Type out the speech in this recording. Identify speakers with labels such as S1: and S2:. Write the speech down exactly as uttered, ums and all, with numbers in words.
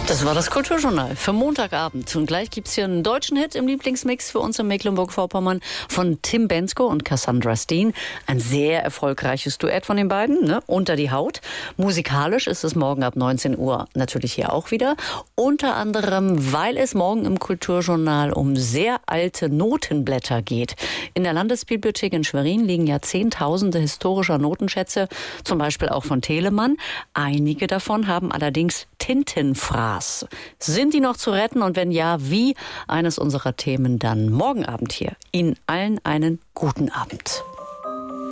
S1: Das war das Kulturjournal für Montagabend. Und gleich gibt es hier einen deutschen Hit im Lieblingsmix für uns in Mecklenburg-Vorpommern von Tim Bendzko und Cassandra Steen. Ein sehr erfolgreiches Duett von den beiden, ne? Unter die Haut. Musikalisch ist es morgen ab neunzehn Uhr natürlich hier auch wieder. Unter anderem, weil es morgen im Kulturjournal um sehr alte Notenblätter geht. In der Landesbibliothek in Schwerin liegen ja zehntausende historischer Notenschätze, zum Beispiel auch von Telemann. Einige davon haben allerdings Tintenfraß. Sind die noch zu retten und wenn ja, wie? Eines unserer Themen dann morgen Abend hier. Ihnen allen einen guten Abend.